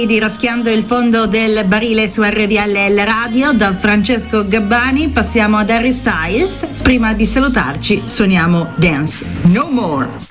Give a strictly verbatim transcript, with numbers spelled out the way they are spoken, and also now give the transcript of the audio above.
Di Raschiando il fondo del barile su R D L L Radio. Da Francesco Gabbani passiamo ad Harry Styles. Prima di salutarci suoniamo Dance No More.